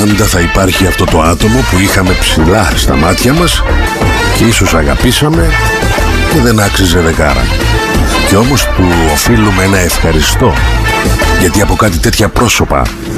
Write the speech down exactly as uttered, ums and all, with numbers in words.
πάντα θα υπάρχει αυτό το άτομο που είχαμε ψηλά στα μάτια μας και ίσως αγαπήσαμε και δεν άξιζε δεκάρα. Και όμως του οφείλουμε ένα ευχαριστώ, γιατί από κάτι τέτοια πρόσωπα